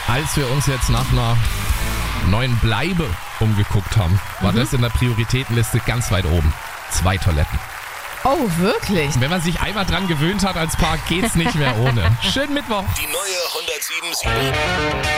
Als wir uns jetzt nach einer neuen Bleibe umgeguckt haben, war das in der Prioritätenliste ganz weit oben. 2 Toiletten. Oh, wirklich? Wenn man sich einmal dran gewöhnt hat als Paar, geht's nicht mehr ohne. Schönen Mittwoch. Die neue 107.7